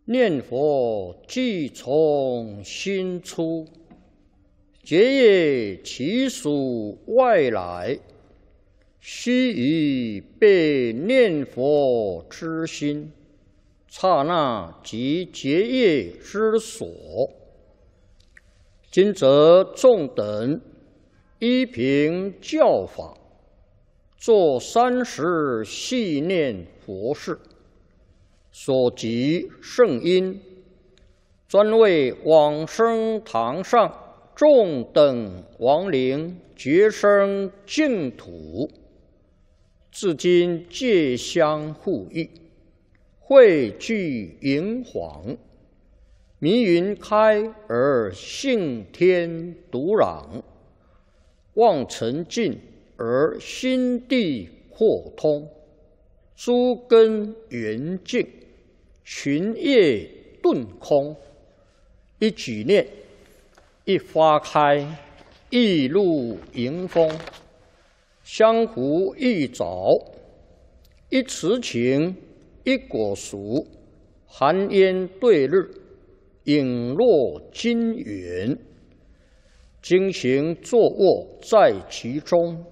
念佛即从心出，结业其属外来，须臾被念佛之心，刹那即结业之所。今则众等依凭教法，作30系念佛事，所集圣因，专为往生堂上众等亡灵觉生净土，至今戒相互益，汇聚营黄，迷云开而性天独朗，望尘尽而心地豁通，诸根圆净，群业顿空。一举念，一花开，一露迎风，相互一早，一慈情，一果熟，寒烟对日，影落金元，经行坐卧在其中，